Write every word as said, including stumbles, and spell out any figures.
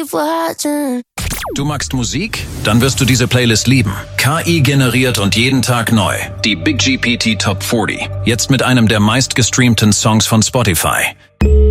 keep watching. Du magst Musik? Dann wirst du diese Playlist lieben. K I generiert und jeden Tag neu. Die Big G P T Top vierzig. Jetzt mit einem der meistgestreamten Songs von Spotify.